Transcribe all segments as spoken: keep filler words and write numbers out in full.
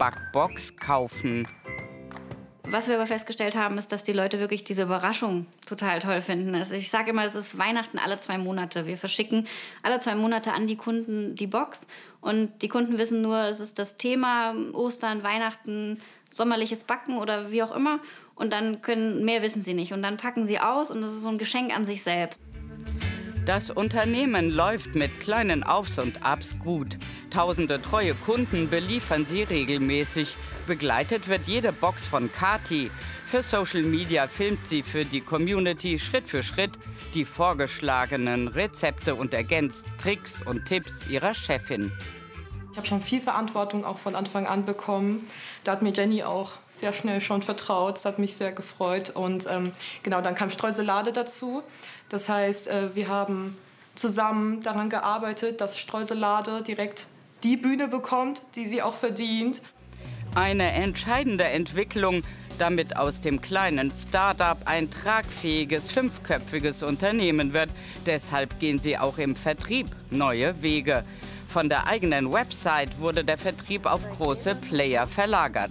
Backbox kaufen. Was wir aber festgestellt haben, ist, dass die Leute wirklich diese Überraschung total toll finden. Also ich sage immer, es ist Weihnachten alle zwei Monate. Wir verschicken alle zwei Monate an die Kunden die Box. Und die Kunden wissen nur, es ist das Thema Ostern, Weihnachten, sommerliches Backen oder wie auch immer. Und dann können, mehr wissen sie nicht. Und dann packen sie aus und das ist so ein Geschenk an sich selbst. Das Unternehmen läuft mit kleinen Aufs und Abs gut. Tausende treue Kunden beliefern sie regelmäßig. Begleitet wird jede Box von Kathi. Für Social Media filmt sie für die Community Schritt für Schritt die vorgeschlagenen Rezepte und ergänzt Tricks und Tipps ihrer Chefin. Ich habe schon viel Verantwortung auch von Anfang an bekommen. Da hat mir Jenny auch sehr schnell schon vertraut. Das hat mich sehr gefreut. Und ähm, genau, dann kam Streuselade dazu. Das heißt, äh, wir haben zusammen daran gearbeitet, dass Streuselade direkt die Bühne bekommt, die sie auch verdient. Eine entscheidende Entwicklung, damit aus dem kleinen Start-up ein tragfähiges, fünfköpfiges Unternehmen wird. Deshalb gehen sie auch im Vertrieb neue Wege. Von der eigenen Website wurde der Vertrieb auf große Player verlagert.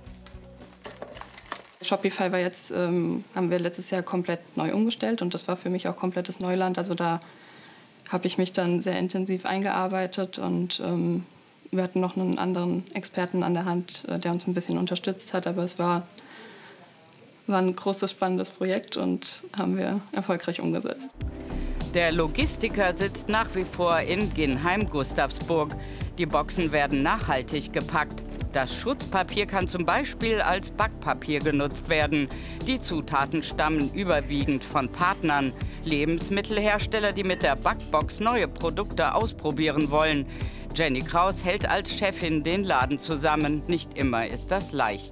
Shopify war jetzt, ähm, haben wir letztes Jahr komplett neu umgestellt und das war für mich auch komplettes Neuland. Also da habe ich mich dann sehr intensiv eingearbeitet und ähm, wir hatten noch einen anderen Experten an der Hand, der uns ein bisschen unterstützt hat. Aber es war, war ein großes, spannendes Projekt und haben wir erfolgreich umgesetzt. Der Logistiker sitzt nach wie vor in Ginheim-Gustavsburg. Die Boxen werden nachhaltig gepackt. Das Schutzpapier kann zum Beispiel als Backpapier genutzt werden. Die Zutaten stammen überwiegend von Partnern, Lebensmittelhersteller, die mit der Backbox neue Produkte ausprobieren wollen. Jenny Kraus hält als Chefin den Laden zusammen. Nicht immer ist das leicht.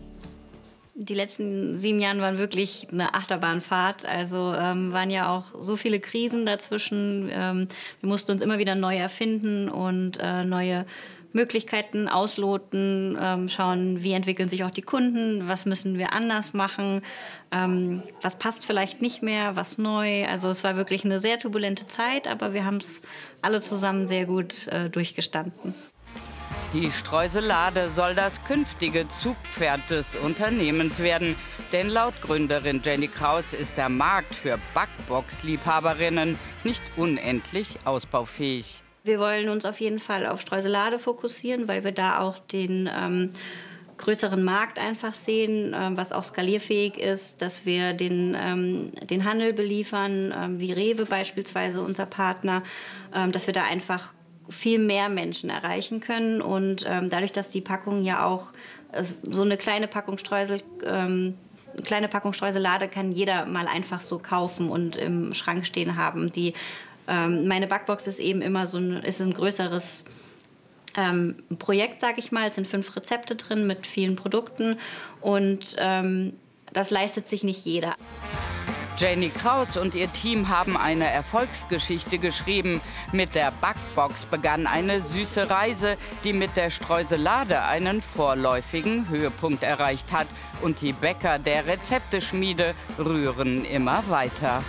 Die letzten sieben Jahre waren wirklich eine Achterbahnfahrt. Also ähm, waren ja auch so viele Krisen dazwischen. Ähm, wir mussten uns immer wieder neu erfinden und äh, neue Möglichkeiten ausloten, ähm, schauen, wie entwickeln sich auch die Kunden, was müssen wir anders machen, ähm, was passt vielleicht nicht mehr, was neu. Also es war wirklich eine sehr turbulente Zeit, aber wir haben es alle zusammen sehr gut äh, durchgestanden. Die Streuselade soll das künftige Zugpferd des Unternehmens werden. Denn laut Gründerin Jenny Kraus ist der Markt für Backbox-Liebhaberinnen nicht unendlich ausbaufähig. Wir wollen uns auf jeden Fall auf Streuselade fokussieren, weil wir da auch den ähm, größeren Markt einfach sehen, ähm, was auch skalierfähig ist, dass wir den, ähm, den Handel beliefern, ähm, wie Rewe beispielsweise, unser Partner, ähm, dass wir da einfach viel mehr Menschen erreichen können. Und ähm, dadurch, dass die Packung ja auch äh, so eine kleine Packung Streusel, ähm, eine kleine Packung Streuselade kann jeder mal einfach so kaufen und im Schrank stehen haben. Die Meine Backbox ist eben immer so ein, ist ein größeres ähm, Projekt, sage ich mal. Es sind fünf Rezepte drin mit vielen Produkten und ähm, das leistet sich nicht jeder. Jenny Kraus und ihr Team haben eine Erfolgsgeschichte geschrieben. Mit der Backbox begann eine süße Reise, die mit der Streuselade einen vorläufigen Höhepunkt erreicht hat. Und die Bäcker der Rezepteschmiede rühren immer weiter.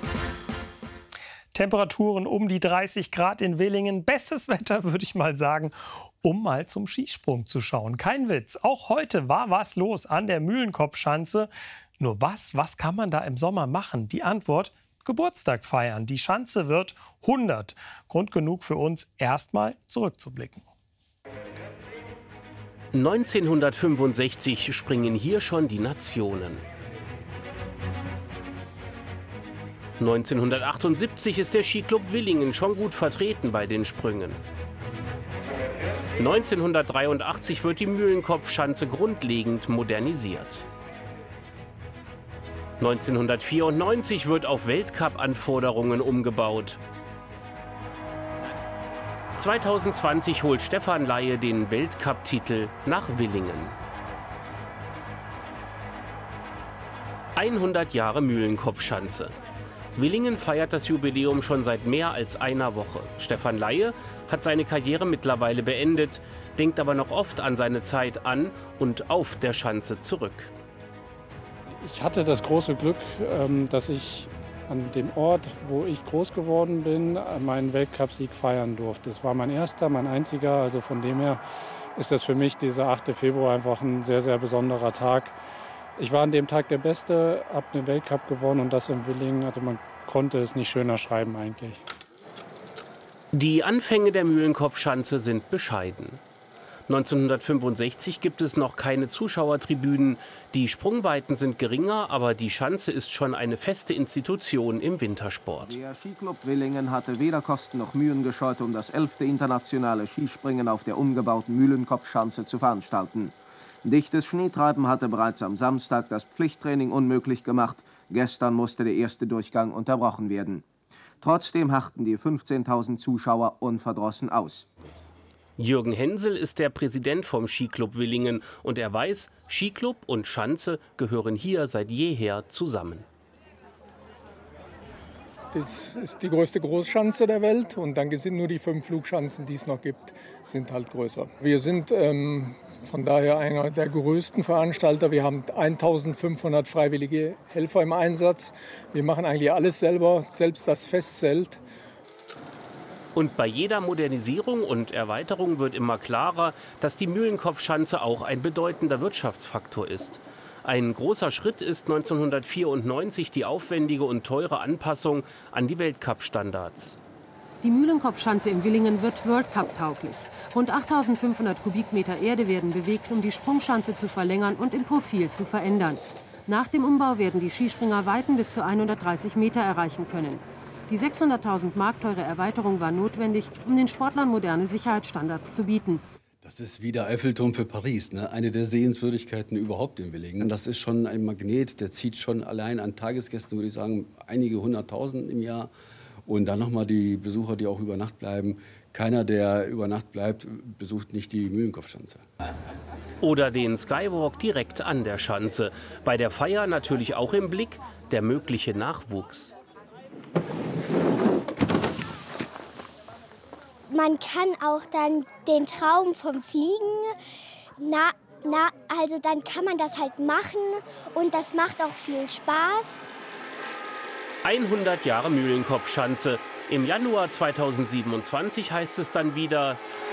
Temperaturen um die dreißig Grad in Willingen. Bestes Wetter, würde ich mal sagen, um mal zum Skisprung zu schauen. Kein Witz, auch heute war was los an der Mühlenkopfschanze. Nur was, was kann man da im Sommer machen? Die Antwort, Geburtstag feiern. Die Schanze wird hundert. Grund genug für uns, erstmal zurückzublicken. neunzehnhundertfünfundsechzig springen hier schon die Nationen. neunzehnhundertachtundsiebzig ist der Skiclub Willingen schon gut vertreten bei den Sprüngen. neunzehnhundertdreiundachtzig wird die Mühlenkopfschanze grundlegend modernisiert. neunzehnhundertvierundneunzig wird auf Weltcup-Anforderungen umgebaut. zweitausendzwanzig holt Stefan Laie den Weltcup-Titel nach Willingen. hundert Jahre Mühlenkopfschanze. Willingen feiert das Jubiläum schon seit mehr als einer Woche. Stefan Laie hat seine Karriere mittlerweile beendet, denkt aber noch oft an seine Zeit an und auf der Schanze zurück. Ich hatte das große Glück, dass ich an dem Ort, wo ich groß geworden bin, meinen Weltcupsieg feiern durfte. Es war mein erster, mein einziger, also von dem her ist das für mich dieser achte Februar einfach ein sehr, sehr besonderer Tag. Ich war an dem Tag der Beste, habe den Weltcup gewonnen und das in Willingen. Also man konnte es nicht schöner schreiben eigentlich. Die Anfänge der Mühlenkopfschanze sind bescheiden. neunzehnhundertfünfundsechzig gibt es noch keine Zuschauertribünen. Die Sprungweiten sind geringer, aber die Schanze ist schon eine feste Institution im Wintersport. Der Skiclub Willingen hatte weder Kosten noch Mühen gescheut, um das elfte internationale Skispringen auf der umgebauten Mühlenkopfschanze zu veranstalten. Dichtes Schneetreiben hatte bereits am Samstag das Pflichttraining unmöglich gemacht. Gestern musste der erste Durchgang unterbrochen werden. Trotzdem harrten die fünfzehntausend Zuschauer unverdrossen aus. Jürgen Hensel ist der Präsident vom Skiclub Willingen und er weiß, Skiclub und Schanze gehören hier seit jeher zusammen. Das ist die größte Großschanze der Welt und dann sind nur die fünf Flugschanzen, die es noch gibt, sind halt größer. Wir sind ähm, von daher einer der größten Veranstalter. Wir haben eintausendfünfhundert freiwillige Helfer im Einsatz. Wir machen eigentlich alles selber, selbst das Festzelt. Und bei jeder Modernisierung und Erweiterung wird immer klarer, dass die Mühlenkopfschanze auch ein bedeutender Wirtschaftsfaktor ist. Ein großer Schritt ist neunzehnhundertvierundneunzig die aufwendige und teure Anpassung an die Weltcup-Standards. Die Mühlenkopfschanze im Willingen wird World Cup tauglich. Rund achttausendfünfhundert Kubikmeter Erde werden bewegt, um die Sprungschanze zu verlängern und im Profil zu verändern. Nach dem Umbau werden die Skispringer Weiten bis zu hundertdreißig Meter erreichen können. Die sechshunderttausend Mark teure Erweiterung war notwendig, um den Sportlern moderne Sicherheitsstandards zu bieten. Das ist wie der Eiffelturm für Paris, ne? Eine der Sehenswürdigkeiten überhaupt in Willingen. Das ist schon ein Magnet, der zieht schon allein an Tagesgästen, würde ich sagen, einige hunderttausend im Jahr. Und dann nochmal die Besucher, die auch über Nacht bleiben. Keiner, der über Nacht bleibt, besucht nicht die Mühlenkopfschanze. Oder den Skywalk direkt an der Schanze. Bei der Feier natürlich auch im Blick der mögliche Nachwuchs. Man kann auch dann den Traum vom Fliegen, na, na, also dann kann man das halt machen und das macht auch viel Spaß. hundert Jahre Mühlenkopfschanze. Im Januar zweitausendsiebenundzwanzig heißt es dann wieder